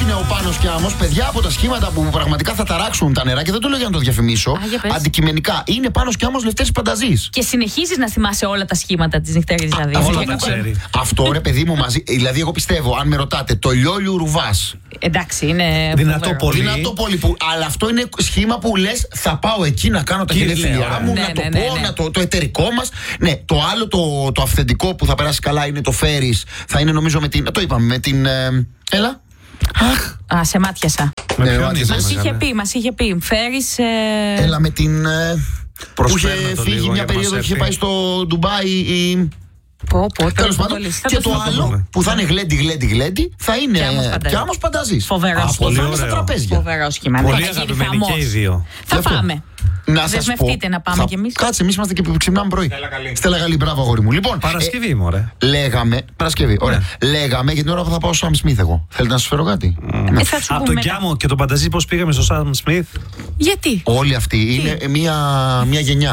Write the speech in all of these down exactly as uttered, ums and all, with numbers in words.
είναι ο Πάνος και Άμμος, παιδιά, από τα σχήματα που πραγματικά θα ταράξουν τα νερά, και δεν το λέω για να το διαφημίσω. Α, αντικειμενικά είναι Πάνος και Άμμος Λευτέρης Πανταζής. Και συνεχίζεις να θυμάσαι όλα τα σχήματα της νυχτερινής δηλαδή. Αυτό, αυτό ρε παιδί μου μαζί. Δηλαδή, εγώ πιστεύω, αν με ρωτάτε, το λιόλιου ρουβάς. Εντάξει, είναι. Δυνατό πολύ. Δυνατό πολύ που, αλλά αυτό είναι σχήμα που λες, θα πάω εκεί να κάνω τα γενέθλιά μου, ναι, να ναι, το ναι, πω, ναι. να το, το εταιρικό μας. Ναι, το άλλο, το, το αυθεντικό που θα περάσει καλά είναι το Φέρις. Θα είναι νομίζω με την. Το είπαμε, με την. Ε, έλα. Αχ, α, σε μάτιασα. Με Ναι, ποιον μάτιασα. είσαι, Μας είχε μεγάλε? πει, μας είχε πει. Φέρεις. Ε... Έλα με την. Ε, που είχε Προσφέρνα το φύγει λίγο μια για να περίοδο μας και είχε έρθει. πάει στο Ντουμπάι. Η... Πω, πω, Τέλος πάντων, και το άλλο που θα είναι γλέντι, γλέντι, γλέντι θα είναι Και Άμμος Πανταζής. και Άμμος Πανταζής. Φοβερό Από σχήμα. θα είναι στα ωραίο. τραπέζια. Φοβερό σχήμα. Πολύ Θα γίνει αγαπημένοι χαμός. και οι δύο. Θα Γι' αυτό. πάμε. Να σας Δεσμευτείτε πω, να πάμε θα- κι εμείς. Κάτσε, εμείς είμαστε και που ξυπνάμε πρωί. Στέλλα Καλή. Στέλλα Καλή, μπράβο αγόρι μου. Λοιπόν, Παρασκευή, μωρέ. ε, λέγαμε. Παρασκευή, ωραία. Λέγαμε για την ώρα που θα πάω στο Σαμ Σμιθ εγώ. Θέλετε να σας φέρω κάτι? Ε, θα σου Από πούμε τον μετά. Κιάμο και τον Πανταζή, πώς πήγαμε στο Σαμ Σμιθ. Γιατί. Όλοι αυτοί είναι μια, μια γενιά.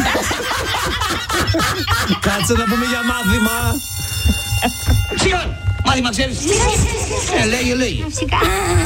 Κάτσε να πούμε για μάθημα. Σιγά! Μάθημα ξέρεις. Ε, λέγε, λέγε. Φυσικά.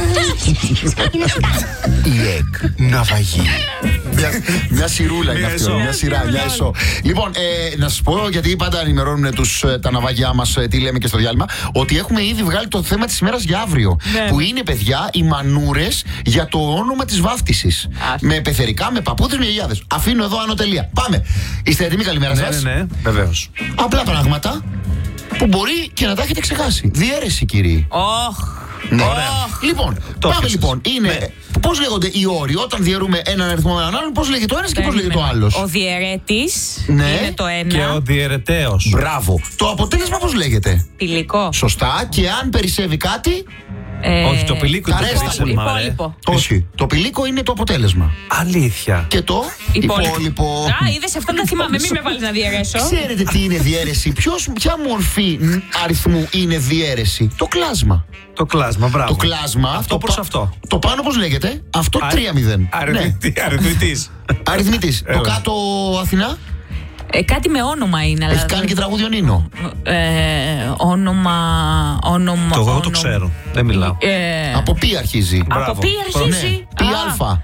Είναι φυσικά. Η ΕΚ ναυαγή. μια, μια σειρούλα είναι Μια αυτό. εσώ. Μια σειρά, μια εσώ. Λοιπόν, ε, να σας πω, γιατί πάντα ενημερώνουν τους, ε, τα ναυαγιά μας, ε, τι λέμε και στο διάλειμμα, ότι έχουμε ήδη βγάλει το θέμα της ημέρας για αύριο. Ναι. Που είναι, παιδιά, οι μανούρες για το όνομα της βάφτισης. Άστα. Με πεθερικά, με παππούδες, με γιαγιάδες. Αφήνω εδώ άνω τελεία. Πάμε. Είστε έτοιμοι, καλημέρα Ναι, σας. ναι, ναι, βεβαίως. Απλά πράγματα που μπορεί και να τα έχετε ξεχάσει. Διαίρεση, κύριοι. Όχ. Ναι. Ωραία. Λοιπόν, Το πάμε έπιασες. λοιπόν. Είναι. Πώς λέγονται οι όροι όταν διαιρούμε έναν αριθμό με έναν άλλον, πώς λέγεται το ένας και πώς λέγεται το άλλος. Ο διαιρέτης Ναι. είναι το Και ένα. ο διαιρεταίος. Μπράβο. Το αποτέλεσμα πώς λέγεται. Πηλικό. Σωστά. Και αν περισσεύει κάτι. Ε, Όχι, το πηλίκο είναι το καρέστα, περίσσευμα, ρε. υπόλοιπο. Όχι. Το πηλίκο είναι το αποτέλεσμα. Αλήθεια. Και το Υπόλοιπο. υπόλοιπο. Α, είδες, αυτό δεν θυμάμαι. Μην με βάλεις να διαιρέσω. Ξέρετε τι είναι διαίρεση. Ποιος, ποια μορφή αριθμού είναι διαίρεση. Το κλάσμα. Το κλάσμα, μπράβο. Το κλάσμα. Αυτό το προς πα- αυτό. Το πάνω πώς λέγεται. Αυτό Α- τρία μηδέν. Ναι. Αριθμητή- Αριθμητής. Αριθμητής. Το Έλα. κάτω Αθηνά. Ε, κάτι με όνομα είναι. Έχει αλλά κάνει δεν- και τραγούδι ο Νίνο. Ε, όνομα. Όνομα. Το εγώ το όνομα- ξέρω. Δεν μιλάω. Ε, Από πι αρχίζει. από Μπράβο. πι αρχίζει. Ναι, πι Α, αλφα.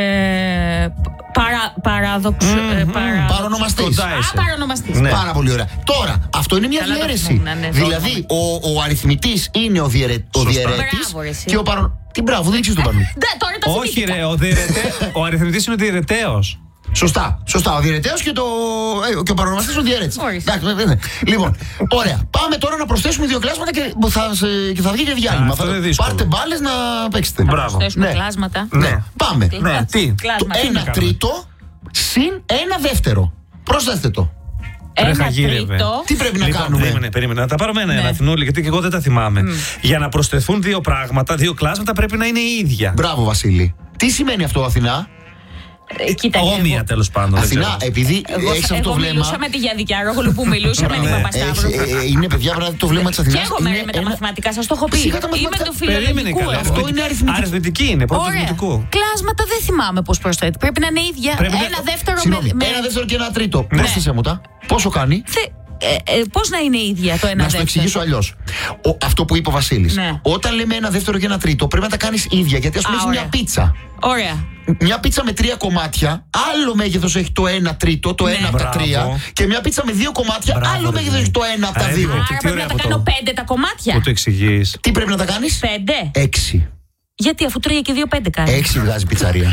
Ε, παρα, παράδοξο. ε, παρα- Παρονομαστής. Κοντά Α, είσαι. παρονομαστής. Ναι. Πάρα πολύ ωραία. Τώρα, αυτό είναι μια Καλά το διαίρεση. θυμόμουν, ναι, Δηλαδή, ο, ο αριθμητής είναι ο, διαιρε, ο Σωστά. διαιρέτης Μπράβο, ρε, εσύ. και ο παρο... Τι μπράβο, δεν ήξερες το παρόν. Ντε, τώρα τα Όχι, θυμήθηκα. ρε, ο, διαιρετέ... ο αριθμητής είναι ο διαιρεταίος. Σωστά, σωστά. Ο διαιρεταίος και, το... ε, και ο παρονομαστής ο διαιρέτης. Ορίστε. Εντάξει, ναι, ναι. Λοιπόν, ωραία. Πάμε τώρα να προσθέσουμε δύο κλάσματα και θα, σε- και θα βγει και διάλειμμα. αυτό Θα- είναι δύσκολο. Πάρτε μπάλες να παίξετε. Μπράβο. Προσθέσουμε Ναι. κλάσματα. Ναι, πάμε. Ναι, τι. Το Κλάσματα. ένα κάνουμε? τρίτο συν ένα δεύτερο. Προσθέστε το. Ένα Ρε, χαγύρευε. τρίτο. Τι πρέπει να Λοιπόν, κάνουμε. Περίμενε, περίμενε. Να τα πάρουμε ένα-ένα, Ναι. Αθηνούλη, γιατί και εγώ δεν τα θυμάμαι. Για να προσθεθούν δύο πράγματα, δύο κλάσματα πρέπει να είναι ίδια. Μπράβο, Βασίλη. Τι σημαίνει αυτό, Αθηνά? Ε, Κοίτα, Όμοια εγώ- τέλος πάντων. δεν Αθηνά, ξέρω. επειδή Εγώ, έχει αυτό εγώ το βλέμμα. μιλούσα με τη Γιάννη Αρόγλου που μιλούσε με την Ναι. Παπασταύρου. Έχει- ε, είναι παιδιά, βράδυ το βλέμμα τη Αθηνά. Και εγώ με, με τα μαθηματικά, σας το έχω πει. Σιγά τα Είμαι μαθηματικά. του Περίμενε φιλολογικού. καλά. εγώ. Αυτό είναι αριθμητική. Αριθμητική είναι, πρώτο Ωραία. δημοτικού. Κλάσματα δεν θυμάμαι πώς προσθέτει. Πρέπει να είναι ίδια. Πρέπει να- Ένα δεύτερο με. Συγγνώμη, με... ένα δεύτερο και ένα τρίτο. Ναι. Πρόσθεσέ μου τα. Πόσο κάνει? Θε... Ε, ε, πώς να είναι ίδια το ένα Να σου το δεύτερο. εξηγήσω αλλιώ. Αυτό που είπε ο Βασίλης. Ναι. Όταν λέμε ένα δεύτερο και ένα τρίτο, πρέπει να τα κάνει ίδια. Γιατί α πούμε Α, έχει ωραία. μια πίτσα. Ωραία. Μια πίτσα με τρία κομμάτια, άλλο μέγεθος έχει το ένα τρίτο, το Ναι. ένα από τα Μπράβο. τρία. Και μια πίτσα με δύο κομμάτια, Μπράβο, άλλο ρε, μέγεθος ναι. έχει το ένα από τα Ρε, δύο. ναι. Άρα τι πρέπει ωραία να τα που κάνω το- πέντε τα κομμάτια. Που το εξηγείς. Τι πρέπει να τα κάνει? Πέντε. Έξι. Γιατί αφού τρία και δύο πέντε κάνει. Έξι βγάζει πιτσαρία.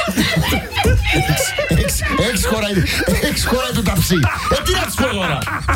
Έξι- Έξι χωράει έξι χωράει το ταψί. Ε, τι να της πω τώρα.